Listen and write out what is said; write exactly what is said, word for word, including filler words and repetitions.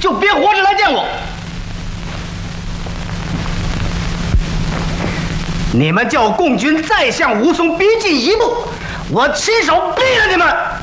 就别活着来见我。你们叫共军再向吴淞逼近一步，我亲手毙了你们！